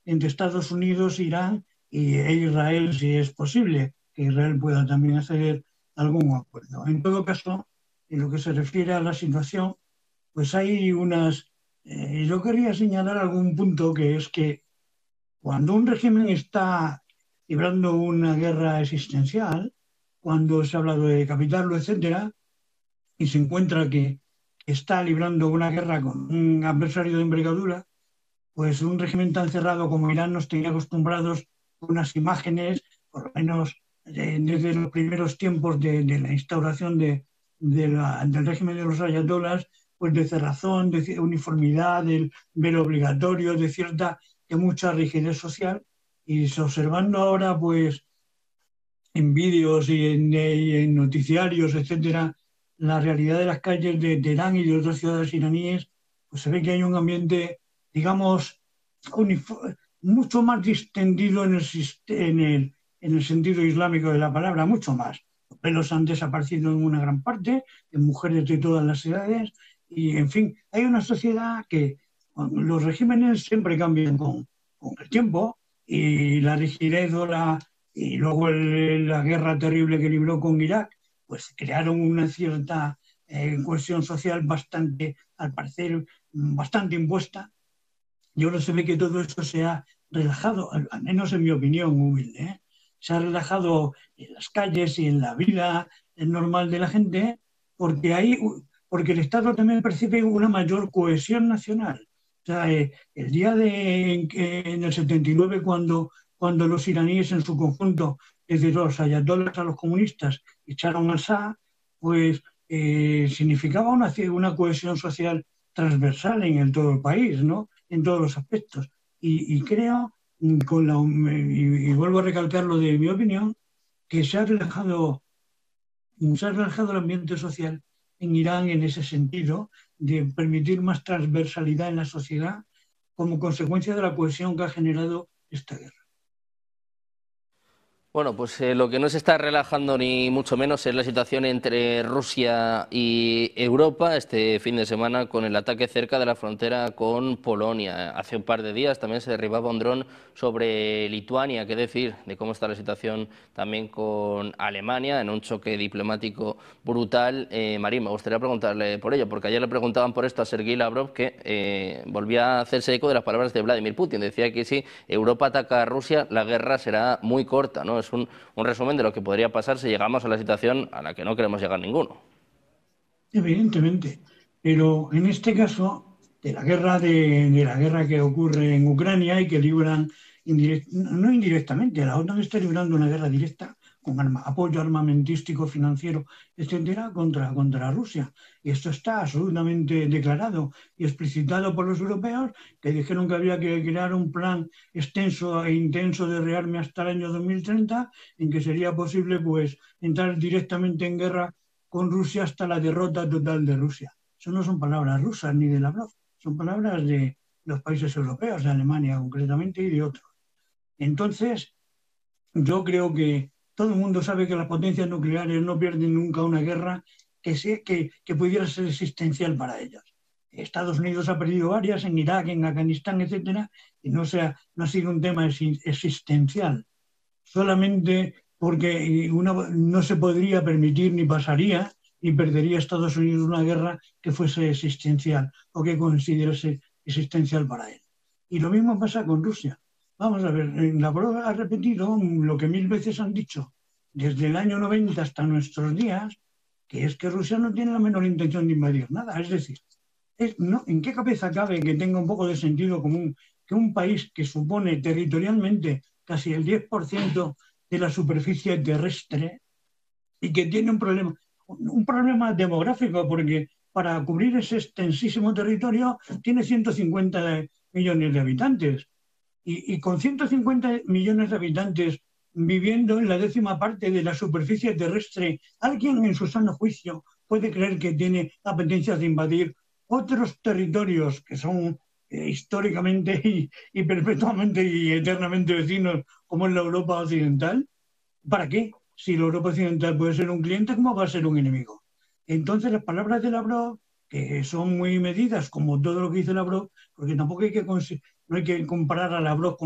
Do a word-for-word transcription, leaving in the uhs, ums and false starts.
entre Estados Unidos, Irán y, e Israel, si es posible, que Israel pueda también hacer algún acuerdo. En todo caso, en lo que se refiere a la situación, pues hay unas... Eh, yo quería señalar algún punto, que es que cuando un régimen está librando una guerra existencial, cuando se ha hablado de decapitarlo, etcétera, y se encuentra que está librando una guerra con un adversario de envergadura, pues un régimen tan cerrado como Irán nos tenía acostumbrados a unas imágenes, por lo menos eh, desde los primeros tiempos de, de la instauración de, de la, del régimen de los ayatolás, pues de cerrazón, de uniformidad, del velo obligatorio, de cierta, de mucha rigidez social. Y observando ahora, pues, en vídeos y en, y en noticiarios, etcétera, la realidad de las calles de Teherán y de otras ciudades iraníes, pues se ve que hay un ambiente, digamos, mucho más distendido en el, en, el, en el sentido islámico de la palabra, mucho más. Los pelos han desaparecido en una gran parte, en mujeres de todas las edades, y en fin, hay una sociedad que los regímenes siempre cambian con, con el tiempo, y la rigidez o la, y luego el, la guerra terrible que libró con Irak, pues crearon una cierta eh, cohesión social bastante, al parecer, bastante impuesta. Y ahora se ve que todo eso se ha relajado, al, al menos en mi opinión humilde, ¿eh? Se ha relajado en las calles y en la vida normal de la gente, porque, hay, porque el Estado también percibe una mayor cohesión nacional. O sea, eh, el día de, en, en el setenta y nueve, cuando, cuando los iraníes en su conjunto, desde los ayatolás a los comunistas, echaron al Shah, pues eh, significaba una, una cohesión social transversal en el, todo el país, ¿no? En todos los aspectos. Y, y creo, con la, y, y vuelvo a recalcar lo de mi opinión, que se ha relajado, se ha relajado el ambiente social en Irán en ese sentido, de permitir más transversalidad en la sociedad como consecuencia de la cohesión que ha generado esta guerra. Bueno, pues eh, lo que no se está relajando ni mucho menos es la situación entre Rusia y Europa este fin de semana, con el ataque cerca de la frontera con Polonia. Hace un par de días también se derribaba un dron sobre Lituania. ¿Qué decir de cómo está la situación también con Alemania en un choque diplomático brutal? Eh, Marín, me gustaría preguntarle por ello, porque ayer le preguntaban por esto a Sergei Lavrov, que eh, volvía a hacerse eco de las palabras de Vladimir Putin. Decía que si Europa ataca a Rusia, la guerra será muy corta, ¿no? Es un, un resumen de lo que podría pasar si llegamos a la situación a la que no queremos llegar ninguno. Evidentemente, pero en este caso de la guerra de, de la guerra que ocurre en Ucrania y que libran indirect, no indirectamente, la OTAN está librando una guerra directa con arma, apoyo armamentístico, financiero, etcétera, contra, contra Rusia. Y esto está absolutamente declarado y explicitado por los europeos, que dijeron que había que crear un plan extenso e intenso de rearme hasta el año dos mil treinta, en que sería posible, pues, entrar directamente en guerra con Rusia hasta la derrota total de Rusia. Eso no son palabras rusas ni de Lavrov, son palabras de los países europeos, de Alemania concretamente y de otros. Entonces, yo creo que todo el mundo sabe que las potencias nucleares no pierden nunca una guerra que, sea, que, que pudiera ser existencial para ellas. Estados Unidos ha perdido varias en Irak, en Afganistán, etcétera, y no, sea, no ha sido un tema existencial. Solamente porque una, no se podría permitir ni pasaría ni perdería Estados Unidos una guerra que fuese existencial o que considerase existencial para él. Y lo mismo pasa con Rusia. Vamos a ver, Lavrov ha repetido lo que mil veces han dicho desde el año noventa hasta nuestros días, que es que Rusia no tiene la menor intención de invadir nada. Es decir, es, no, ¿en qué cabeza cabe que tenga un poco de sentido común que un país que supone territorialmente casi el diez por ciento de la superficie terrestre y que tiene un problema, un problema demográfico, porque para cubrir ese extensísimo territorio tiene ciento cincuenta millones de habitantes? Y, y con ciento cincuenta millones de habitantes viviendo en la décima parte de la superficie terrestre, ¿alguien en su sano juicio puede creer que tiene apetencias de invadir otros territorios que son eh, históricamente y, y perpetuamente y eternamente vecinos, como es la Europa occidental? ¿Para qué? Si la Europa occidental puede ser un cliente, ¿cómo va a ser un enemigo? Entonces, las palabras de Lavrov, que son muy medidas, como todo lo que dice Lavrov, porque tampoco hay que, no hay que comparar a Lavrov con